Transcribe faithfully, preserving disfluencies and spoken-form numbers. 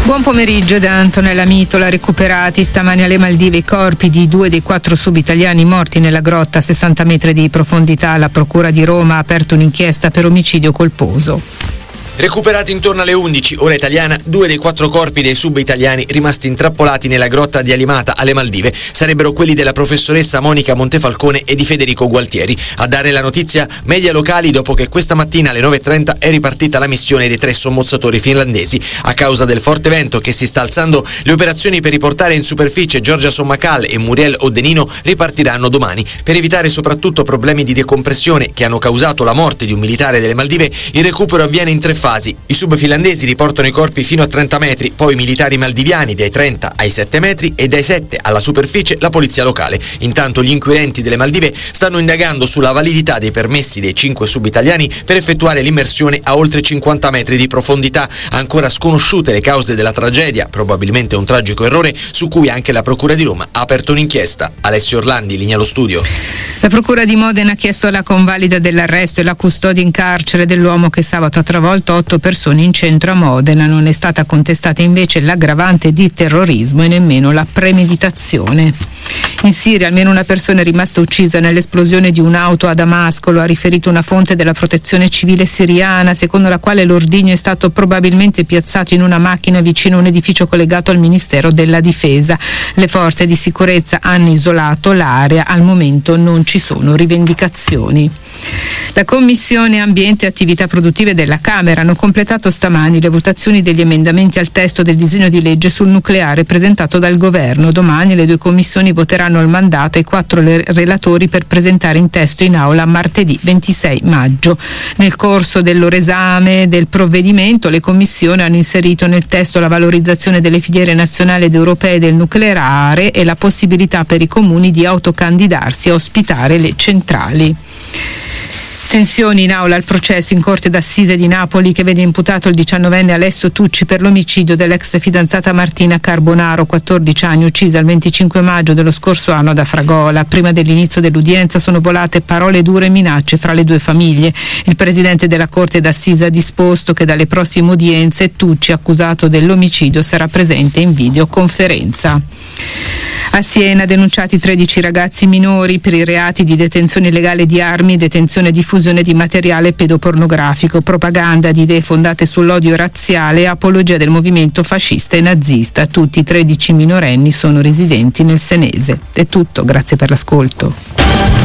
Buon pomeriggio da Antonella Mitola. Recuperati stamani alle Maldive i corpi di due dei quattro sub-italiani morti nella grotta a sessanta metri di profondità. La Procura di Roma ha aperto un'inchiesta per omicidio colposo. Recuperati intorno alle undici, ora italiana, due dei quattro corpi dei sub-italiani rimasti intrappolati nella grotta di Alimata alle Maldive sarebbero quelli della professoressa Monica Montefalcone e di Federico Gualtieri. A dare la notizia media locali dopo che questa mattina alle nove e trenta è ripartita la missione dei tre sommozzatori finlandesi. A causa del forte vento che si sta alzando, le operazioni per riportare in superficie Giorgia Sommacal e Muriel Odenino ripartiranno domani. Per evitare soprattutto problemi di decompressione che hanno causato la morte di un militare delle Maldive, il recupero avviene in tre fasi. I sub finlandesi riportano i corpi fino a trenta metri, poi i militari maldiviani dai trenta ai sette metri e dai sette alla superficie la polizia locale. Intanto gli inquirenti delle Maldive stanno indagando sulla validità dei permessi dei cinque sub italiani per effettuare l'immersione a oltre cinquanta metri di profondità. Ancora sconosciute le cause della tragedia, probabilmente un tragico errore su cui anche la Procura di Roma ha aperto un'inchiesta. Alessio Orlandi, linea allo studio. La Procura di Modena ha chiesto la convalida dell'arresto e la custodia in carcere dell'uomo che sabato ha travolto otto persone in centro a Modena. Non è stata contestata invece l'aggravante di terrorismo e nemmeno la premeditazione. In Siria almeno una persona è rimasta uccisa nell'esplosione di un'auto a Damasco, lo ha riferito una fonte della protezione civile siriana, secondo la quale l'ordigno è stato probabilmente piazzato in una macchina vicino a un edificio collegato al Ministero della Difesa. Le forze di sicurezza hanno isolato l'area, al momento non ci sono rivendicazioni. La Commissione Ambiente e Attività Produttive della Camera hanno completato stamani le votazioni degli emendamenti al testo del disegno di legge sul nucleare presentato dal Governo. Domani le due commissioni voteranno il mandato ai quattro relatori per presentare in testo in aula martedì ventisei maggio. Nel corso del loro esame del provvedimento le commissioni hanno inserito nel testo la valorizzazione delle filiere nazionali ed europee del nucleare e la possibilità per i comuni di autocandidarsi a ospitare le centrali. Tensioni in aula al processo in Corte d'Assise di Napoli che vede imputato il diciannovenne Alessio Tucci per l'omicidio dell'ex fidanzata Martina Carbonaro, quattordici anni, uccisa il venticinque maggio dello scorso anno da Fragola. Prima dell'inizio dell'udienza sono volate parole dure e minacce fra le due famiglie. Il presidente della Corte d'Assise ha disposto che dalle prossime udienze Tucci, accusato dell'omicidio, sarà presente in videoconferenza. A Siena denunciati tredici ragazzi minori per i reati di detenzione illegale di armi, detenzione e diffusione di materiale pedopornografico, propaganda di idee fondate sull'odio razziale e apologia del movimento fascista e nazista. Tutti i tredici minorenni sono residenti nel senese. È tutto, grazie per l'ascolto.